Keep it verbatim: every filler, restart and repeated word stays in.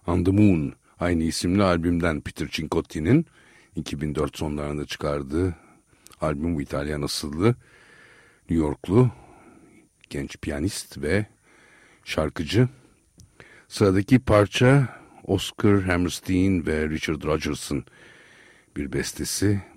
On the Moon aynı isimli albümden, Peter Cincotti'nin iki bin dört sonlarında çıkardığı albüm. Bu İtalyan asıllı New Yorklu genç piyanist ve şarkıcı. Sıradaki parça Oscar Hammerstein ve Richard Rodgers'ın bir bestesi.